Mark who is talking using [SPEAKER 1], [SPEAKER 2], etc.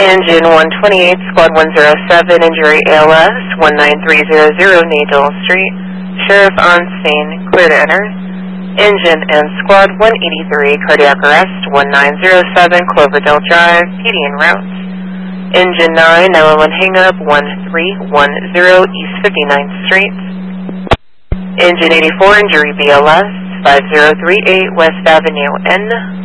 [SPEAKER 1] Engine 128, Squad 107, injury ALS, 19300 Nadel Street. Sheriff on scene, clear to enter. Engine and Squad 183, cardiac arrest, 1907 Cloverdale Drive, PD en route. Engine 9, 911 hang-up, 1310 East 59th Street. Engine 84, injury BLS, 5038 West Avenue N.